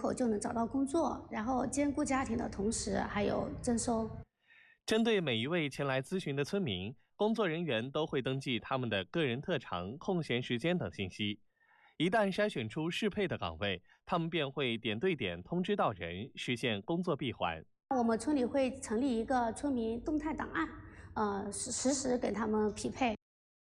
口就能找到工作，然后兼顾家庭的同时还有增收。 针对每一位前来咨询的村民，工作人员都会登记他们的个人特长、空闲时间等信息。一旦筛选出适配的岗位，他们便会点对点通知到人，实现工作闭环。 我们村里会成立一个村民动态档案，实时给他们匹配。